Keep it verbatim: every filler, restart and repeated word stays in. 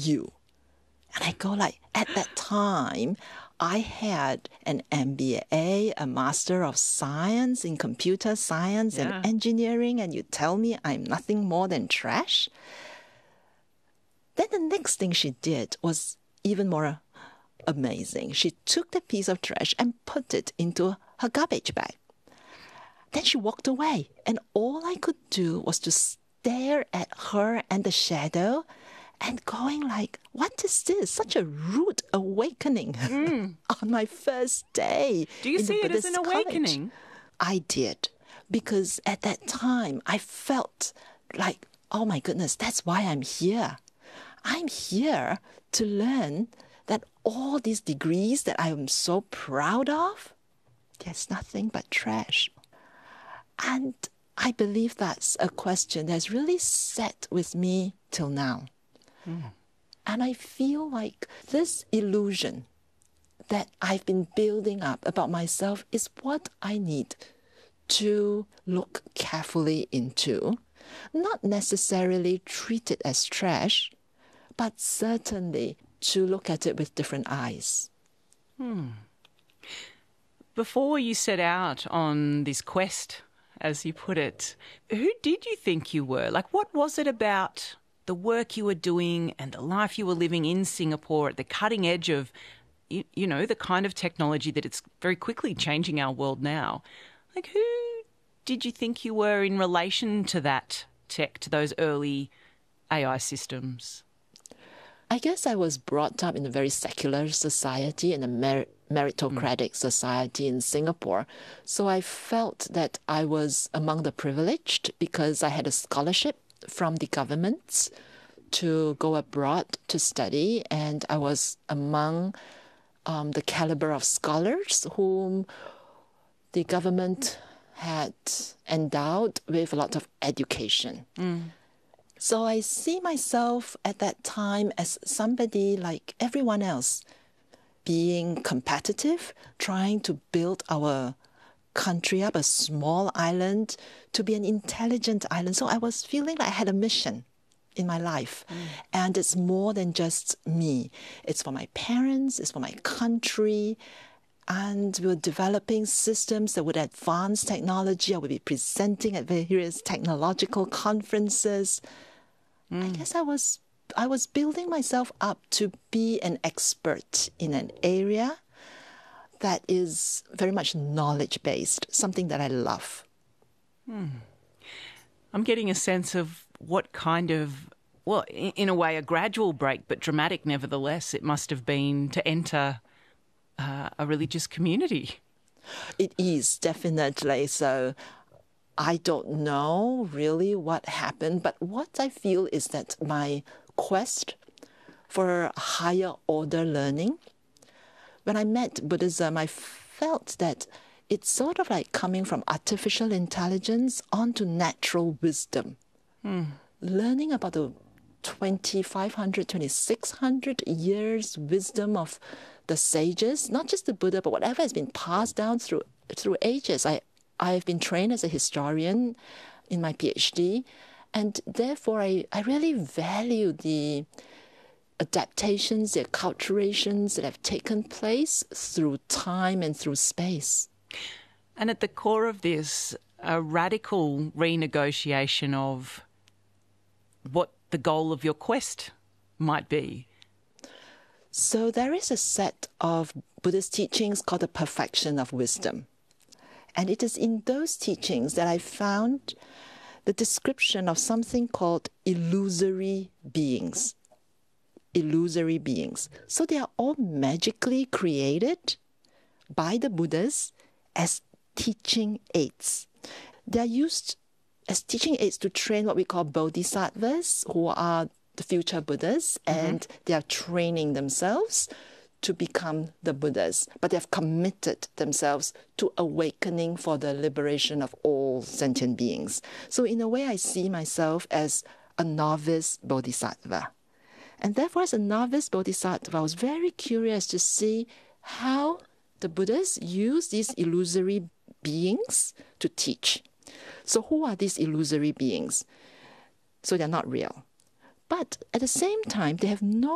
you? And I go like, at that time, I had an M B A, a Master of Science in Computer Science Yeah. and Engineering, and you tell me I'm nothing more than trash? Then the next thing she did was even more amazing. She took the piece of trash and put it into her garbage bag. Then she walked away, and all I could do was to stare at her and the shadow and going like, what is this? Such a rude awakening mm. on my first day. Do you in see the it as Buddhist an awakening? College. I did, because at that time I felt like, oh my goodness, that's why I'm here. I'm here to learn that all these degrees that I am so proud of, there's nothing but trash. And I believe that's a question that's really sat with me till now. Mm. And I feel like this illusion that I've been building up about myself is what I need to look carefully into. Not necessarily treat it as trash, but certainly to look at it with different eyes. Hmm. Before you set out on this quest, as you put it, who did you think you were? Like, what was it about the work you were doing and the life you were living in Singapore at the cutting edge of, you, you know, the kind of technology that it's very quickly changing our world now? Like, who did you think you were in relation to that tech, to those early A I systems? I guess I was brought up in a very secular society and a mer- meritocratic mm. society in Singapore. So I felt that I was among the privileged because I had a scholarship from the government to go abroad to study. And I was among um, the caliber of scholars whom the government had endowed with a lot of education. Mm. So I see myself at that time as somebody like everyone else, being competitive, trying to build our country up, a small island, to be an intelligent island. So I was feeling like I had a mission in my life. Mm. And it's more than just me. It's for my parents, it's for my country. And we were developing systems that would advance technology. I would be presenting at various technological conferences. Mm. I guess I was I was building myself up to be an expert in an area that is very much knowledge-based, something that I love. Hmm. I'm getting a sense of what kind of, well, in a way, a gradual break, but dramatic nevertheless, it must have been to enter uh, a religious community. It is, definitely. So I don't know really what happened, but what I feel is that my quest for higher order learning, when I met Buddhism, I felt that it's sort of like coming from artificial intelligence onto natural wisdom. Hmm. Learning about the twenty-five hundred, twenty-six hundred years wisdom of the sages, not just the Buddha, but whatever has been passed down through through ages. I, I've been trained as a historian in my PhD, and therefore I, I really value the adaptations, the acculturations that have taken place through time and through space. And at the core of this, a radical renegotiation of what the goal of your quest might be. So there is a set of Buddhist teachings called the perfection of wisdom. And it is in those teachings that I found the description of something called illusory beings. Illusory beings. So they are all magically created by the Buddhas as teaching aids. They are used as teaching aids to train what we call bodhisattvas, who are the future Buddhas, mm-hmm. and they are training themselves to become the Buddhas. But they have committed themselves to awakening for the liberation of all sentient beings. So in a way, I see myself as a novice bodhisattva. And therefore, as a novice bodhisattva, I was very curious to see how the Buddhas use these illusory beings to teach. So who are these illusory beings? So they're not real. But at the same time, they have no